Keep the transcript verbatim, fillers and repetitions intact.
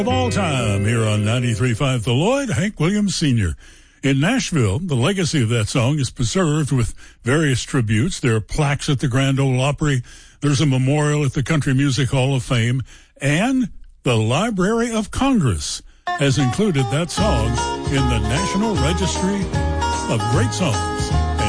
Of all time here on ninety-three point five The Lloyd, Hank Williams Senior In Nashville, the legacy of that song is preserved with various tributes. There are plaques at the Grand Ole Opry. There's a memorial at the Country Music Hall of Fame. And the Library of Congress has included that song in the National Registry of Great Songs.